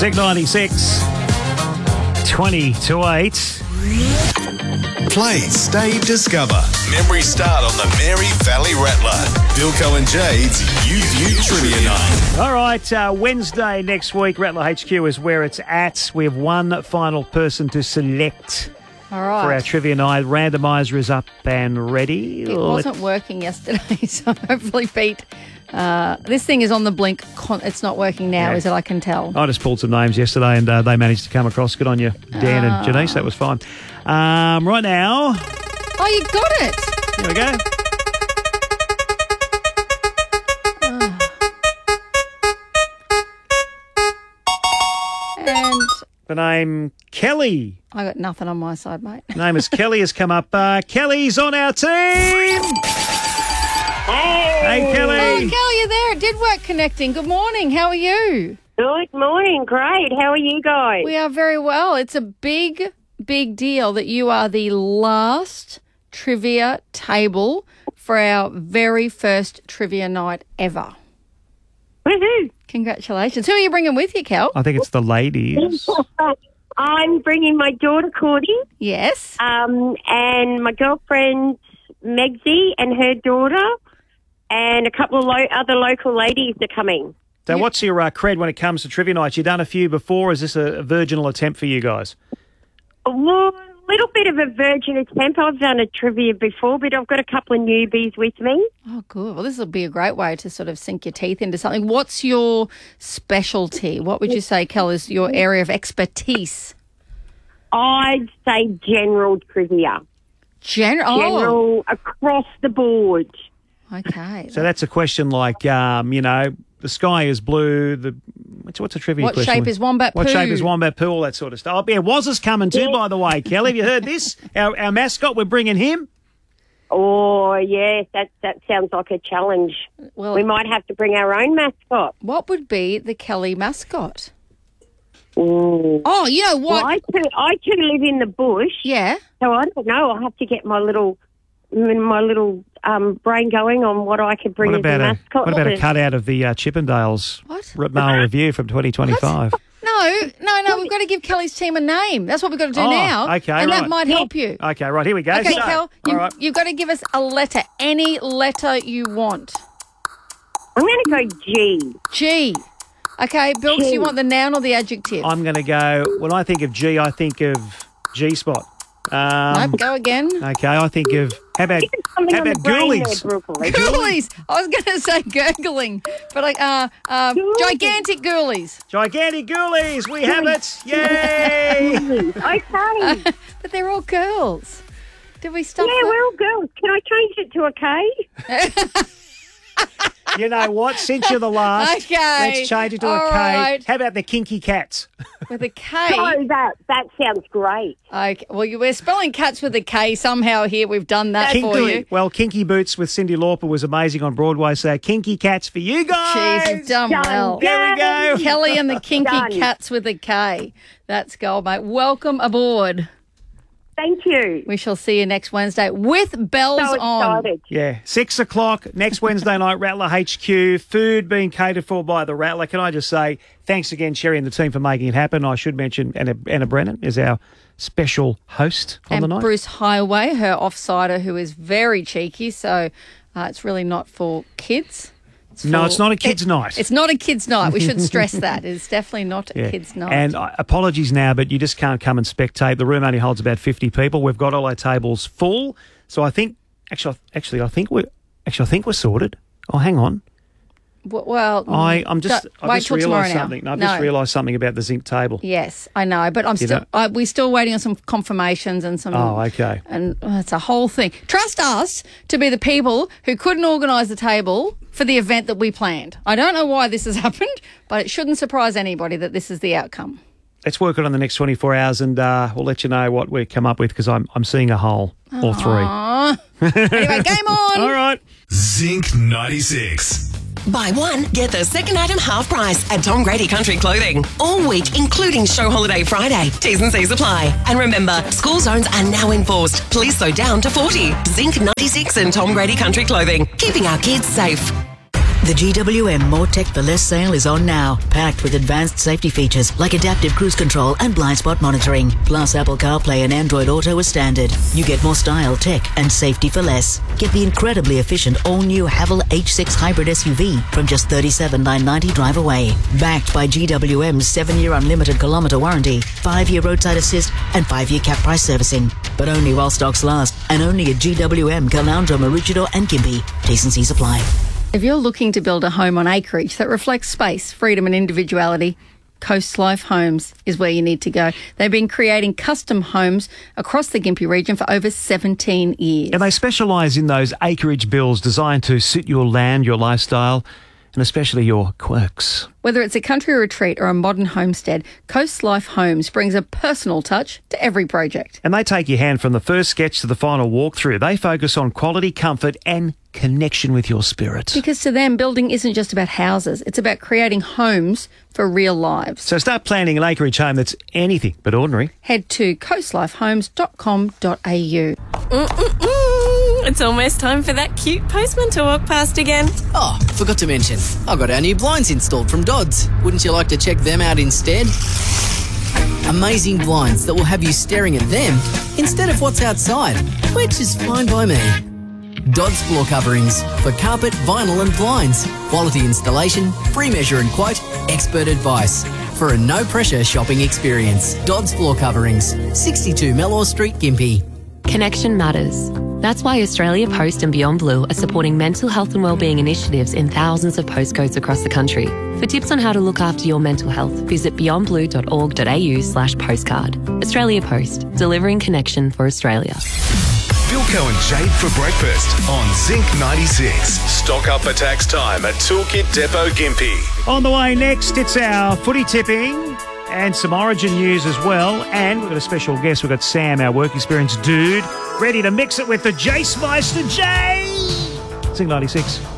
Zinc 96, 20 to 8. Play, stay, discover. Memories start on the Mary Valley Rattler. Bilko and Jade's You Trivia Night. All right, Wednesday next week, Rattler HQ is where it's at. We have one final person to select All right. for our trivia night. Randomizer is up and ready. It wasn't working yesterday, so hopefully, Pete, this thing is on the blink. It's not working now, Yeah. is it? I can tell. I just pulled some names yesterday and they managed to come across. Good on you, Dan and Janice. That was fine. Right now, Oh, you got it. here we go. And The name Kelly. I got nothing on my side, mate. Name is Kelly has come up. Kelly's on our team. Hey, Kelly. Oh, Kelly, you're there. It did work connecting. Good morning. How are you? Good morning. Great. How are you guys? We are very well. It's a big deal that you are the last trivia table for our very first trivia night ever. Woohoo. Congratulations. Who are you bringing with you, Kel? I think it's the ladies. I'm bringing my daughter, Cordy, Yes. and my girlfriend, Megsy, and her daughter, and a couple of other local ladies are coming. So what's your cred when it comes to trivia nights? You've done a few before. Is this a virginal attempt for you guys? Well, a little bit of a virgin attempt. I've done a trivia before, but I've got a couple of newbies with me. Oh, good. Well, this will be a great way to sort of sink your teeth into something. What's your specialty? What would you say, Kel, is your area of expertise? I'd say general trivia. General across the board. Okay. So that's a question like, the sky is blue. What's a trivia What question? shape is wombat What poo? shape is wombat poo? All that sort of stuff. Oh, yeah, Woz is coming too, by the way, Kelly. Have you heard this? Our mascot, we're bringing him. Oh, yes, that sounds like a challenge. Well, We might have to bring our own mascot. what would be the Kelly mascot? Ooh. Oh, you know what? Well, I too live in the bush, Yeah. so I don't know. I'll have to get my little brain going on what I could bring What as a about mascot. a cutout of the Chippendales What? Mail Review from 2025? No. We've got to give Kelly's team a name. That's what we've got to do Oh, now. okay, And that right. might help you. Okay, right, here we go. Okay, So, Kel, all right. you've got to give us a letter, any letter you want. I'm going to go G. G. Okay, Bill, do G. you want the noun or the adjective? I'm going to go, when I think of G, I think of G-spot. Nope, go again. Okay, I think of, how about Something on the brain there, ghoulies? Brooklyn. Ghoulies. I was going to say gurgling, but gigantic ghoulies. Gigantic ghoulies, we have it. Yay! Okay. But they're all girls. Did we stop? Yeah, we're all girls. Can I change it to a K? You know what? Since you're the last, Okay. let's change it to a All K. right. How about the kinky cats? With a K. Oh, that sounds great. Okay. Well, we're spelling cats with a K somehow here. We've done that for you. Well, Kinky Boots with Cyndi Lauper was amazing on Broadway, so kinky cats for you guys. Jeez, you've done Done. well. There we go. Kelly and the kinky Done. cats with a K. That's gold, mate. Welcome aboard. Thank you. We shall see you next Wednesday with bells So on. excited. Yeah, 6 o'clock next Wednesday night, Rattler HQ. Food being catered for by the Rattler. Can I just say thanks again, Sherry and the team, for making it happen. I should mention Anna Brennan is our special host on the And night. Bruce Highway, her offsider, who is very cheeky. So it's really not for kids. No, it's not a kids' night. It's not a kids' night. We should stress that. It's definitely not a Yeah. kids' night. And apologies now, but you just can't come and spectate. The room only holds about 50 people. We've got all our tables full. So I think, I think we're sorted. Oh, hang on. Well, I've wait just till tomorrow realised now. something. I've No. just realised something about the zinc table. Yes, I know, but we're still waiting on some confirmations and some. Oh, okay. And it's a whole thing. Trust us to be the people who couldn't organise the table for the event that we planned. I don't know why this has happened, but it shouldn't surprise anybody that this is the outcome. Let's work it on the next 24 hours and we'll let you know what we come up with because I'm seeing a hole or three. Anyway, game on. All right. Zinc 96. Buy one, get the second item half price at Tom Grady Country Clothing. All week, including Show Holiday Friday. T's and C's apply. And remember, school zones are now enforced. Please slow down to 40. Zinc 96 and Tom Grady Country Clothing. Keeping our kids safe. The GWM More Tech for Less sale is on now, packed with advanced safety features like adaptive cruise control and blind spot monitoring, plus Apple CarPlay and Android Auto as standard. You get more style, tech and safety for less. Get the incredibly efficient all-new Haval H6 hybrid SUV from just $37,990 drive away. Backed by GWM's 7-year unlimited kilometre warranty, 5-year roadside assist and 5-year cap price servicing. But only while stocks last, and only at GWM, Caloundra, Maroochydore and Gympie. T&Cs apply. If you're looking to build a home on acreage that reflects space, freedom and individuality, Coast Life Homes is where you need to go. They've been creating custom homes across the Gympie region for over 17 years. And they specialise in those acreage builds designed to suit your land, your lifestyle, and especially your quirks. Whether it's a country retreat or a modern homestead, Coast Life Homes brings a personal touch to every project. And they take your hand from the first sketch to the final walkthrough. They focus on quality, comfort and connection with your spirit. Because to them, building isn't just about houses. It's about creating homes for real lives. So start planning an acreage home that's anything but ordinary. Head to coastlifehomes.com.au. It's almost time for that cute postman to walk past again. Oh, forgot to mention, I got our new blinds installed from Dodds. Wouldn't you like to check them out instead? Amazing blinds that will have you staring at them instead of what's outside, which is fine by me. Dodds Floor Coverings for carpet, vinyl and blinds. Quality installation, free measure and quote, expert advice. For a no-pressure shopping experience. Dodds Floor Coverings, 62 Mellor Street, Gympie. Connection matters. That's why Australia Post and Beyond Blue are supporting mental health and wellbeing initiatives in thousands of postcodes across the country. For tips on how to look after your mental health, visit beyondblue.org.au/postcard. Australia Post, delivering connection for Australia. Bilko and Jade for breakfast on Zinc 96. Stock up for tax time at Toolkit Depot Gympie. On the way next, it's our footy tipping and some Origin news as well. And we've got a special guest. We've got Sam, our work experience dude, ready to mix it with the Jace Meister J. Zinc 96.